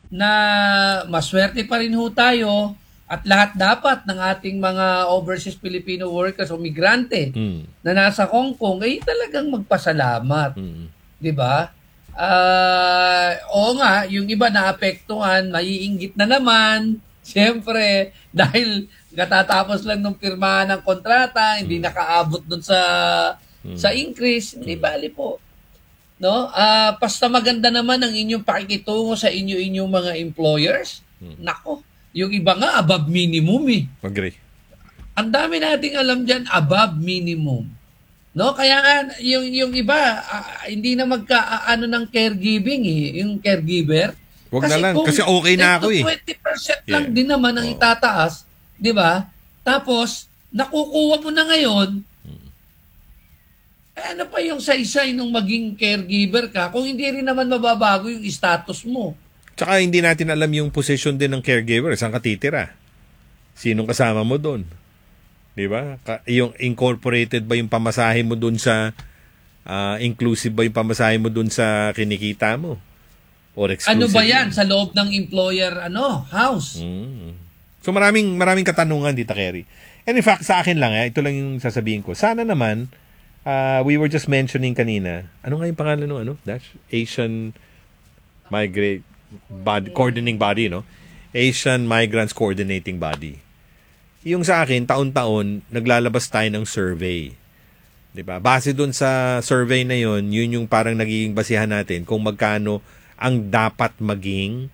na maswerte pa rin ho tayo at lahat dapat ng ating mga overseas Filipino workers o migrante na nasa Hong Kong ay talagang magpasalamat. 'Di ba? Oo nga, yung iba naapektuhan, maiinggit na naman. Siyempre, dahil katatapos lang ng pirmahan ng kontrata, hindi nakaabot dun sa increase, hindi bali po. No? Basta maganda naman ang inyong pakikitungo sa inyong mga employers. Nako, yung iba nga above minimum eh. Agree. Ang dami nating alam diyan above minimum. No, kaya nga yung iba hindi na ano ng caregiving eh, yung caregiver. Wag na lang kasi okay na ako eh. 20% lang din naman ang itataas, 'di ba? Tapos nakukuha mo na ngayon. Ano pa yung saysay nung maging caregiver ka kung hindi rin naman mababago yung status mo? Tsaka hindi natin alam yung position din ng caregiver, saan ka titira? Sinong kasama mo doon? 'Di ba? Yung incorporated ba yung pamasahe mo doon sa inclusive ba yung pamasahe mo doon sa kinikita mo? Or exclusive? Ano ba 'yan sa loob ng employer house? So maraming katanungan dito, Kerry. And in fact, sa akin lang, ito lang yung sasabihin ko. Sana naman we were just mentioning kanina. Ano nga yung pangalan ng Dash? Asian Migrant Coordinating Body, no? Asian Migrants Coordinating Body. Yung sa akin, taon-taon, naglalabas tayo ng survey. 'Di ba? Base doon sa survey na yun yung parang nagiging basihan natin kung magkano ang dapat maging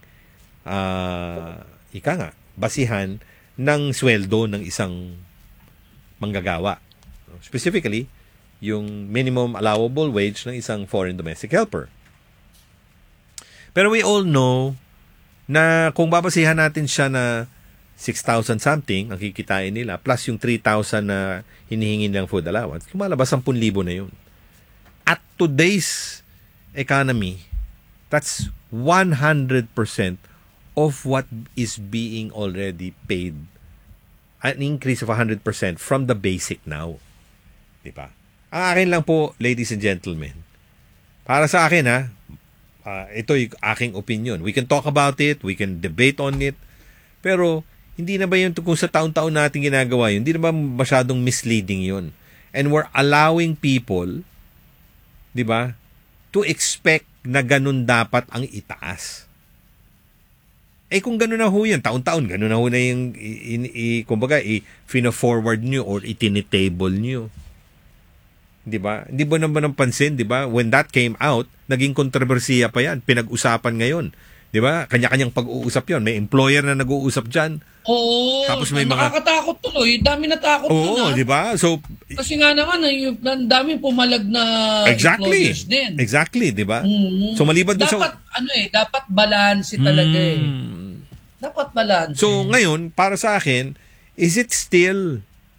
basihan ng sweldo ng isang manggagawa. Specifically, yung minimum allowable wage ng isang foreign domestic helper. Pero we all know na kung babasihan natin siya na 6,000 something ang kikitain nila plus yung 3,000 na hinihingi nilang food allowance, lumalabas 10,000 na yun. At today's economy, that's 100% of what is being already paid. An increase of 100% from the basic now. Diba? Ang akin lang po, ladies and gentlemen, para sa akin ito yung aking opinion. We can talk about it, we can debate on it, pero hindi na ba yun kung sa taon-taon natin ginagawa yun, hindi na ba masyadong misleading yun? And we're allowing people, di ba, to expect na ganun dapat ang itaas. Kung ganun na ho yan, taon-taon, ganun na ho na yung, kumbaga, fina-forward nyo or itinitable nyo. Di ba? Hindi ba naman ng pansin, di ba? When that came out, naging kontrobersiya pa yan. Pinag-usapan ngayon. Di ba? Kanya-kanyang pag-uusap yon. May employer na nag-uusap dyan. Oo. Tapos may nakakatakot tuloy. Dami natakot Oo, di ba? So, kasi nga naman, ang dami pumalag na employers din. Exactly, di ba? So, maliban doon dapat, dapat balance talaga Dapat balance. So, ngayon, para sa akin, is it still,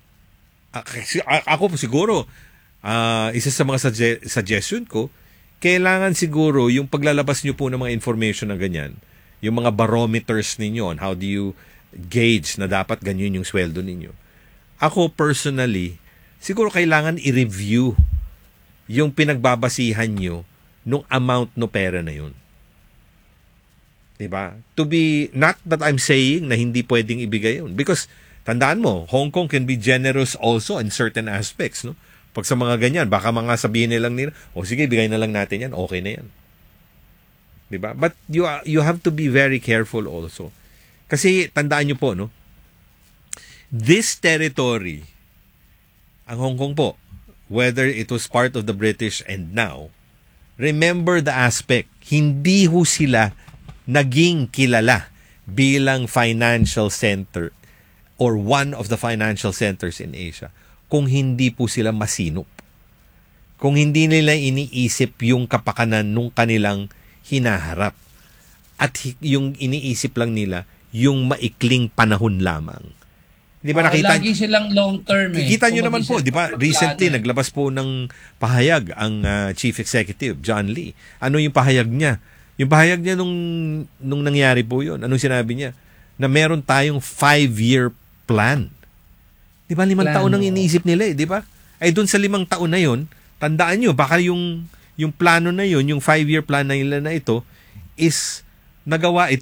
ako siguro, isa sa mga suggestion ko, kailangan siguro yung paglalabas nyo po ng mga information na ganyan, yung mga barometers ninyo on how do you gauge na dapat ganyan yung sweldo ninyo. Ako personally, siguro kailangan i-review yung pinagbabasihan nyo nung amount no pera na yun. Diba? To be, not that I'm saying na hindi pwedeng ibigay yun. Because, tandaan mo, Hong Kong can be generous also in certain aspects, no? Pag sa mga ganyan, baka mga sabihin nilang nila, sige, bigay na lang natin yan, okay na yan. Diba? But you have to be very careful also. Kasi tandaan nyo po, no? This territory, ang Hong Kong po, whether it was part of the British and now, remember the aspect, hindi ho sila naging kilala bilang financial center or one of the financial centers in Asia kung hindi po sila masinop. Kung hindi nila iniisip yung kapakanan nung kanilang hinaharap. At yung iniisip lang nila, yung maikling panahon lamang. Di ba nakita? Lagi silang long term. Kita nyo naman po, di ba? Recently, naglabas po ng pahayag ang Chief Executive, John Lee. Ano yung pahayag niya? Yung pahayag niya nung nangyari po yun, anong sinabi niya? Na meron tayong 5-year plan. Di ba, 5 taon ang iniisip nila di ba? Ay doon sa 5 taon na yun, tandaan nyo, baka yung plano na yun, yung 5-year plan na nila na ito, is nagawa ito